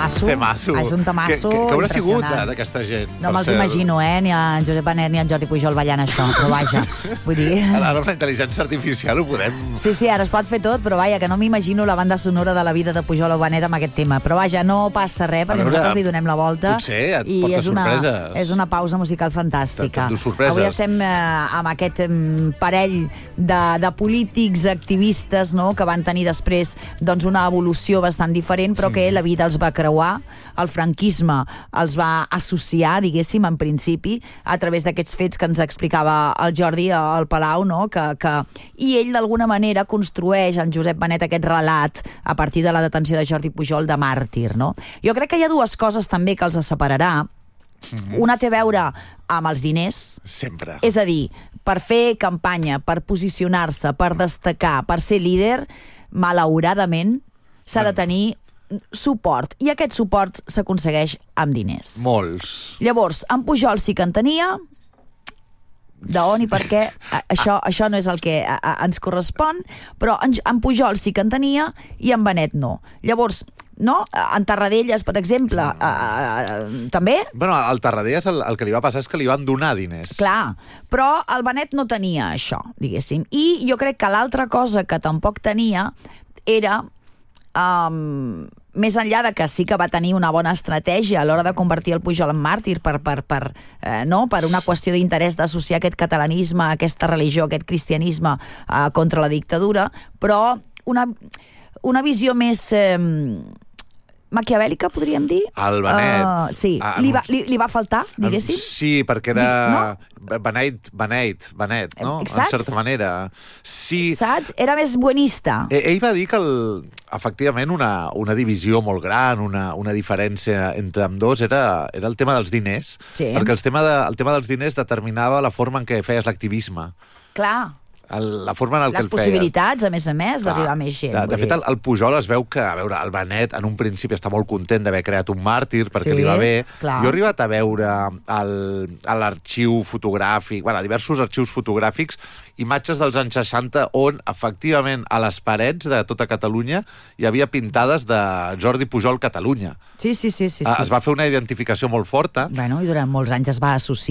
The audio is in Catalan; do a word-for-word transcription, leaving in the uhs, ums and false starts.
temasso. Temasso. És un temasso que, que, que haurà sigut impressionant. d'aquesta gent? No me'ls imagino, eh? Ni en Josep Benet ni en Jordi Pujol ballant això, però vaja, vull dir... Ara amb la intel·ligència artificial ho podem... Sí, sí, ara es pot fer tot, però vaja, que no m'imagino la banda sonora de la vida de Pujol o Benet amb aquest tema. Però vaja, no passa res, perquè veure, nosaltres li donem la volta. Potser et i porta és una, sorpreses. és una pausa musical fantàstica. T'endú sorpreses. Avui estem eh, amb aquest eh, parell de, de polítics activistes, no?, que van tenir després doncs, una evolució bastant diferent, però que la vida els va creuar, el franquisme els va associar, diguéssim, en principi, a través d'aquests fets que ens explicava el Jordi al Palau, no?, que, que... i ell d'alguna manera construeix en Josep Benet aquest relat a partir de la detenció de Jordi Pujol de màrtir, no? Jo crec que hi ha dues coses també que els separarà. Mm-hmm. Una té a veure amb els diners. Sempre. És a dir, per fer campanya, per posicionar-se, per destacar, per ser líder, malauradament s'ha de tenir suport. I aquest suport s'aconsegueix amb diners. Molts. Llavors, en Pujol sí que en tenia... d'on i per què, això, això no és el que a, a, ens correspon, però en, en Pujol sí que en tenia i en Benet no. Llavors, no? En Tarradellas, per exemple, uh, uh, també? Bueno, al Tarradellas el, el que li va passar és que li van donar diners. Clar, però el Benet no tenia això, diguéssim. I jo crec que l'altra cosa que tampoc tenia era... Um, més enllà de que sí que va tenir una bona estratègia a l'hora de convertir el Pujol en màrtir per, per, per, eh, no? per una qüestió d'interès d'associar aquest catalanisme, aquesta religió, aquest cristianisme eh, contra la dictadura, però una, una visió més... Eh, maquiavèlica, podríem dir? El Benet. Uh, sí. Ah, li, va, li, li va faltar, diguéssim? Sí, perquè era... No? Benet, Benet, Benet, no? Saps? En certa manera. Sí. Saps? Era més buenista. Eh, ell va dir que, el, efectivament, una, una divisió molt gran, una, una diferència entre ambdós era, era el tema dels diners. Sí. Perquè el tema, de, el tema dels diners determinava la forma en què feies l'activisme. Clar. El, la forma en el les que el possibilitats, feia. a més a més, d'arribar a més gent. De, de fet, el, el Pujol es veu que, a veure, el Benet en un principi està molt content d'haver creat un màrtir perquè sí, li va bé. Clar. Jo he arribat a veure l'arxiu fotogràfic, bueno, diversos arxius fotogràfics, imatges dels anys seixanta on, efectivament, a les parets de tota Catalunya hi havia pintades de Jordi Pujol Catalunya. Sí, sí, sí. sí, sí. Es va fer una identificació molt forta. Bueno, i durant molts anys es va associar